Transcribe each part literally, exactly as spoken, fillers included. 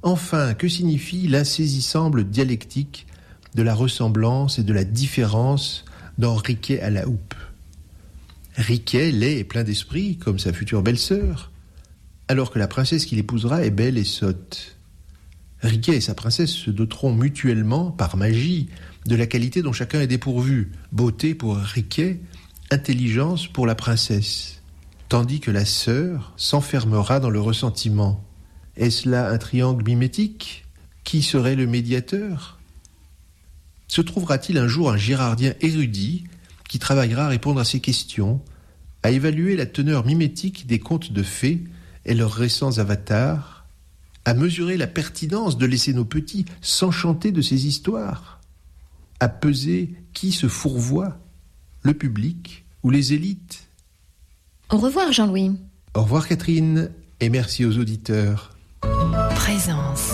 Enfin, que signifie l'insaisissable dialectique de la ressemblance et de la différence dans Riquet à la houppe? Riquet, laid et plein d'esprit, comme sa future belle-sœur, alors que la princesse qu'il épousera est belle et sotte. Riquet et sa princesse se doteront mutuellement, par magie, de la qualité dont chacun est dépourvu. Beauté pour Riquet, intelligence pour la princesse. Tandis que la sœur s'enfermera dans le ressentiment. Est-ce là un triangle mimétique? Qui serait le médiateur? Se trouvera-t-il un jour un girardien érudit qui travaillera à répondre à ces questions, à évaluer la teneur mimétique des contes de fées et leurs récents avatars, à mesurer la pertinence de laisser nos petits s'enchanter de ces histoires, à peser qui se fourvoie, le public ou les élites? Au revoir Jean-Louis. Au revoir Catherine, et merci aux auditeurs. Présence.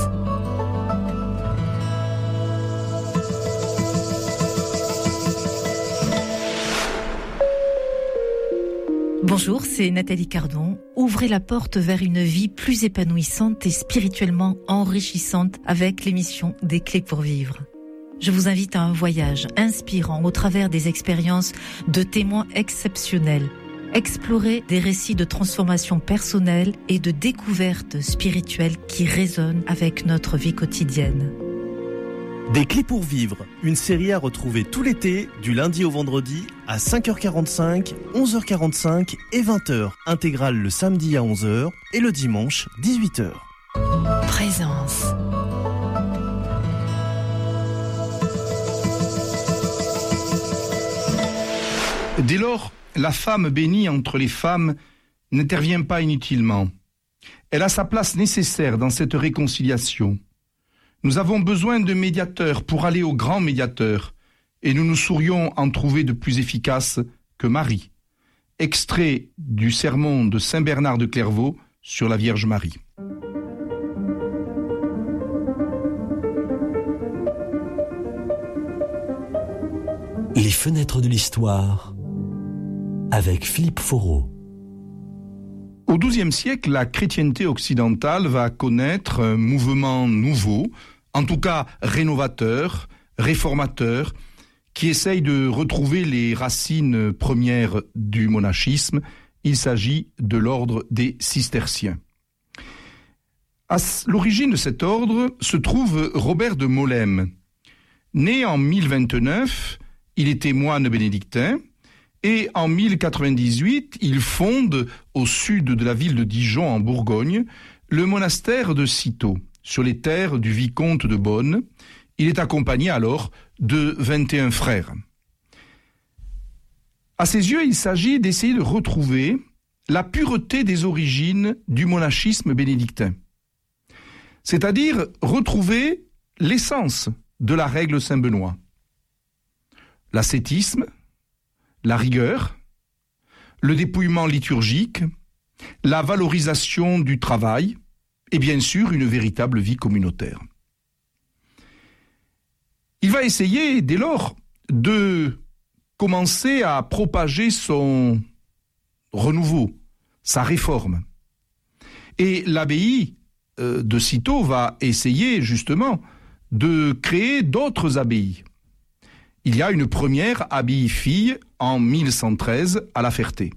Bonjour, c'est Nathalie Cardon. Ouvrez la porte vers une vie plus épanouissante et spirituellement enrichissante avec l'émission Des Clés pour Vivre. Je vous invite à un voyage inspirant au travers des expériences de témoins exceptionnels. Explorer des récits de transformation personnelle et de découverte spirituelle qui résonnent avec notre vie quotidienne. Des Clés pour Vivre, une série à retrouver tout l'été, du lundi au vendredi, à cinq heures quarante-cinq, onze heures quarante-cinq et vingt heures. Intégrale le samedi à onze heures et le dimanche dix-huit heures. Présence. Dès lors, la femme bénie entre les femmes n'intervient pas inutilement. Elle a sa place nécessaire dans cette réconciliation. Nous avons besoin de médiateurs pour aller au grand médiateur, et nous nous saurions en trouver de plus efficace que Marie. Extrait du sermon de Saint Bernard de Clairvaux sur la Vierge Marie. Les fenêtres de l'histoire avec Philippe Foreau. Au douzième siècle, la chrétienté occidentale va connaître un mouvement nouveau, en tout cas rénovateur, réformateur, qui essaye de retrouver les racines premières du monachisme. Il s'agit de l'ordre des cisterciens. À l'origine de cet ordre se trouve Robert de Molesme. Né en mille vingt-neuf, il était moine bénédictin, et en mille quatre-vingt-dix-huit, il fonde, au sud de la ville de Dijon, en Bourgogne, le monastère de Cîteaux, sur les terres du vicomte de Beaune. Il est accompagné alors de vingt et un frères. À ses yeux, il s'agit d'essayer de retrouver la pureté des origines du monachisme bénédictin, c'est-à-dire retrouver l'essence de la règle Saint-Benoît. L'ascétisme, la rigueur, le dépouillement liturgique, la valorisation du travail et bien sûr une véritable vie communautaire. Il va essayer dès lors de commencer à propager son renouveau, sa réforme. Et l'abbaye de Cîteaux va essayer justement de créer d'autres abbayes. Il y a une première abbaye fille en mille cent treize à La Ferté.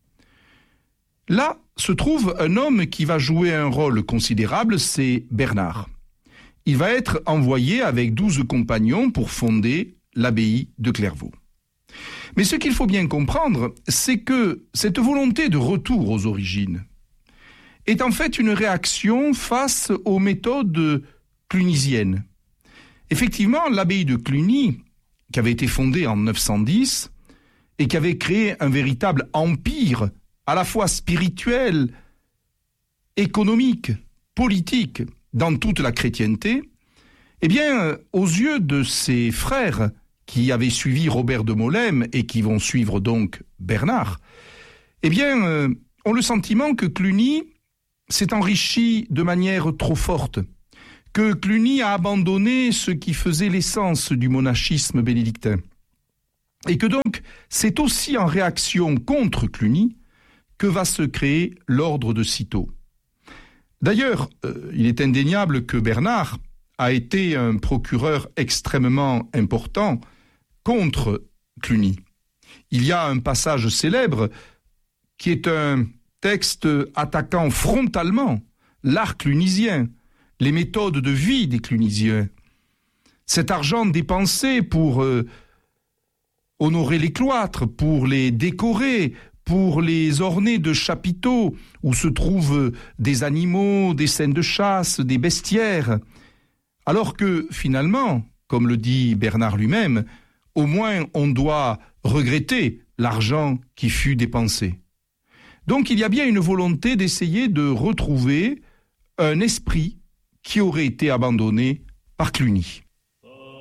Là se trouve un homme qui va jouer un rôle considérable, c'est Bernard. Il va être envoyé avec douze compagnons pour fonder l'abbaye de Clairvaux. Mais ce qu'il faut bien comprendre, c'est que cette volonté de retour aux origines est en fait une réaction face aux méthodes clunisiennes. Effectivement, l'abbaye de Cluny, qui avait été fondée en neuf cent dix et qui avait créé un véritable empire à la fois spirituel, économique, politique, dans toute la chrétienté, eh bien, aux yeux de ses frères qui avaient suivi Robert de Molesme et qui vont suivre donc Bernard, eh bien, euh, ont le sentiment que Cluny s'est enrichi de manière trop forte, que Cluny a abandonné ce qui faisait l'essence du monachisme bénédictin. Et que donc, c'est aussi en réaction contre Cluny que va se créer l'ordre de Cîteaux. D'ailleurs, euh, il est indéniable que Bernard a été un procureur extrêmement important contre Cluny. Il y a un passage célèbre qui est un texte attaquant frontalement l'art clunisien, les méthodes de vie des Clunisiens. Cet argent dépensé pour euh, honorer les cloîtres, pour les décorer, pour les orner de chapiteaux où se trouvent des animaux, des scènes de chasse, des bestiaires. Alors que, finalement, comme le dit Bernard lui-même, au moins on doit regretter l'argent qui fut dépensé. Donc il y a bien une volonté d'essayer de retrouver un esprit qui aurait été abandonné par Cluny.